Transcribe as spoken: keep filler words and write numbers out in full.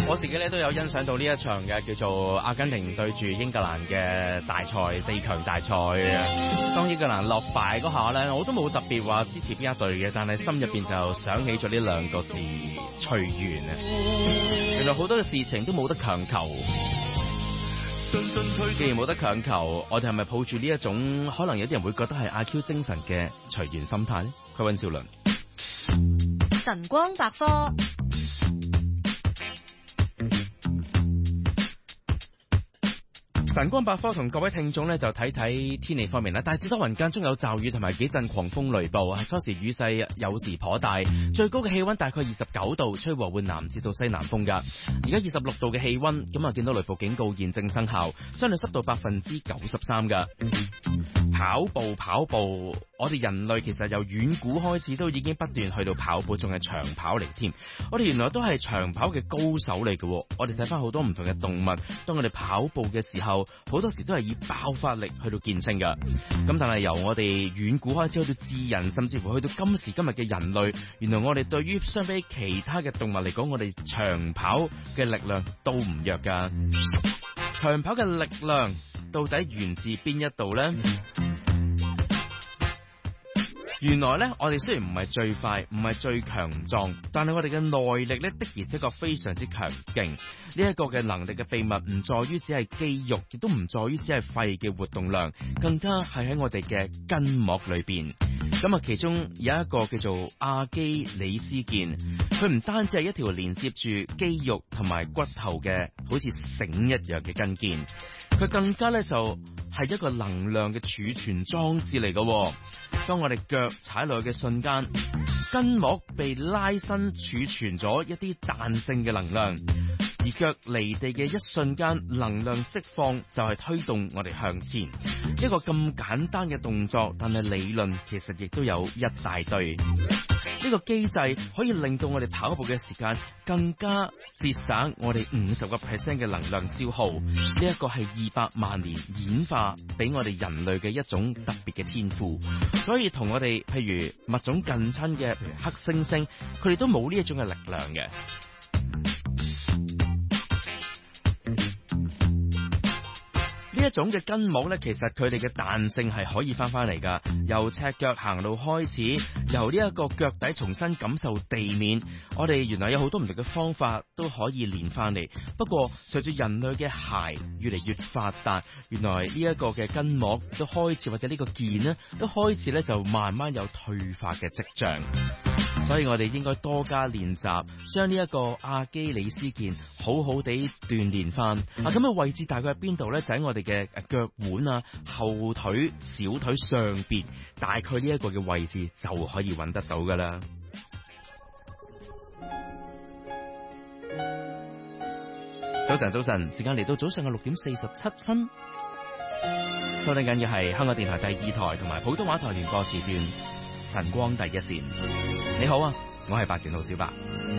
我自己咧都有欣賞到呢一場嘅叫做阿根廷對住英格蘭嘅大賽，四強大賽。當英格蘭落敗嗰下咧，我都冇特別話支持邊一隊嘅，但係心入邊就想起咗呢兩個字：隨緣啊！原來好多嘅事情都冇得強求。既然冇得強求，我哋係咪抱住呢一種可能有啲人會覺得係阿 Q 精神嘅隨緣心態呢？佢溫兆倫， 晨光百科。 晨光百科同各位聽眾呢就睇睇天氣方面啦，大致多雲間中有驟雨同埋幾陣狂風雷暴啊，初時雨勢有時頗大，最高嘅氣溫大概二十九度，吹和緩南至到西南風噶。而家二十六度嘅氣溫，咁啊見到雷暴警告現正生效，相對濕度百分之九十三噶。跑步跑步，我哋人類其實由遠古開始都已經不斷去到跑步，仲係長跑嚟添。我哋原來都係長跑嘅高手嚟嘅。我哋睇翻好多唔同嘅動物，當我哋跑步嘅時候，好多時都係以爆發力去到見稱噶。咁但係由我哋遠古開始去到智人，甚至乎去到今時今日嘅人類，原來我哋對於相比其他嘅動物嚟講，我哋長跑嘅力量都唔弱噶。長跑嘅力量到底源自邊一度呢？原來咧，我哋雖然唔係最快，唔係最強壯，但係我哋嘅耐力咧的而且確非常之強勁。呢一個嘅能力嘅秘密唔在於只係肌肉，亦都唔在於只係肺嘅活動量，更加係喺我哋嘅筋膜裏邊。咁啊，其中有一個叫做阿基里斯腱，佢唔單止係一條連接住肌肉同埋骨頭嘅好似繩一樣嘅筋腱，佢更加咧就係一個能量嘅儲存裝置嚟嘅。當我哋腳踩落去嘅瞬間，筋膜被拉伸，儲存咗一啲彈性嘅能量，而腳離地嘅一瞬間，能量釋放就係推動我哋向前。一個咁簡單嘅動作，但係理論其實亦都有一大堆。呢個機制可以令到我哋跑步嘅時間更加節省我哋五十個 percent 嘅能量消耗。呢一個係二百萬年演化俾我哋人類嘅一種特別嘅天賦。所以同我哋譬如物種近親嘅，譬如黑猩猩，佢哋都冇呢一種嘅力量嘅。呢一種嘅筋膜咧，其實佢哋嘅彈性係可以翻翻嚟噶。由赤腳行路開始，由呢一個腳底重新感受地面，我哋原來有好多唔同嘅方法都可以練翻嚟。不過隨住人類嘅鞋越嚟越發達，原來呢一個嘅筋膜都開始，或者呢個腱呢都開始咧就慢慢有退化嘅跡象。所以我哋應該多加練習，將呢一個阿基里斯腱好好地鍛煉翻。啊，咁嘅位置大概喺邊度呢？就喺我哋嘅腳腕啊、後腿、小腿上邊，大概呢一個嘅位置就可以揾得到噶啦。早晨，早晨，時間嚟到早上嘅六點四十七分，收聽緊嘅係香港電台第二台同埋普通話台聯播時段晨光第一線。你好啊，我係白元浩小白。